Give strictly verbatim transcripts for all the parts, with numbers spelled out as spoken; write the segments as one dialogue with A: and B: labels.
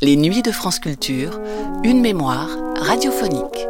A: Les Nuits de France Culture, une mémoire radiophonique.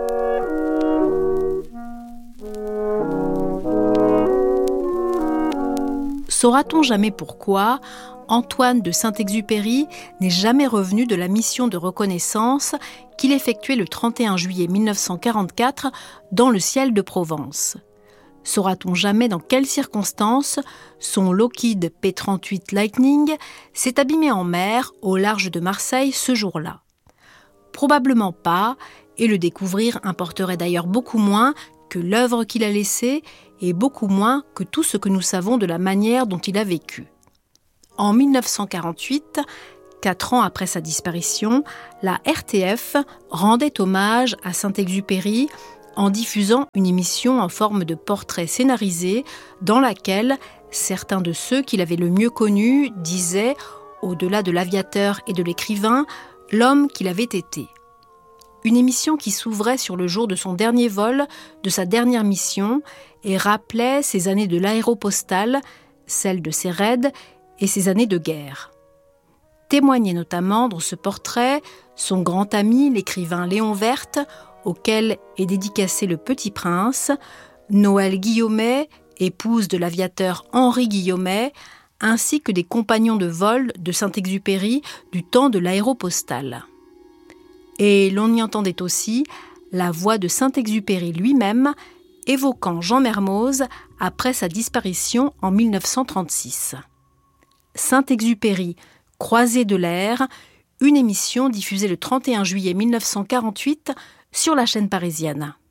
B: Saura-t-on jamais pourquoi Antoine de Saint-Exupéry n'est jamais revenu de la mission de reconnaissance qu'il effectuait le trente et un juillet mille neuf cent quarante-quatre dans le ciel de Provence? Saura-t-on jamais dans quelles circonstances son Lockheed P trente-huit Lightning s'est abîmé en mer au large de Marseille ce jour-là? Probablement pas, et le découvrir importerait d'ailleurs beaucoup moins que l'œuvre qu'il a laissée et beaucoup moins que tout ce que nous savons de la manière dont il a vécu. En mille neuf cent quarante-huit, quatre ans après sa disparition, la R T F rendait hommage à Saint-Exupéry en diffusant une émission en forme de portrait scénarisé dans laquelle certains de ceux qu'il avait le mieux connus disaient, au-delà de l'aviateur et de l'écrivain, l'homme qu'il avait été. Une émission qui s'ouvrait sur le jour de son dernier vol, de sa dernière mission, et rappelait ses années de l'aéropostale, celles de ses raids et ses années de guerre. Témoignait notamment dans ce portrait son grand ami, l'écrivain Léon Werth, auquel est dédicacé Le Petit Prince, Noël Guillaumet, épouse de l'aviateur Henri Guillaumet, ainsi que des compagnons de vol de Saint-Exupéry du temps de l'aéropostale. Et l'on y entendait aussi la voix de Saint-Exupéry lui-même, évoquant Jean Mermoz après sa disparition en mille neuf cent trente-six. Saint-Exupéry, Croisée de l'air, une émission diffusée le trente et un juillet mille neuf cent quarante-huit sur la chaîne parisienne.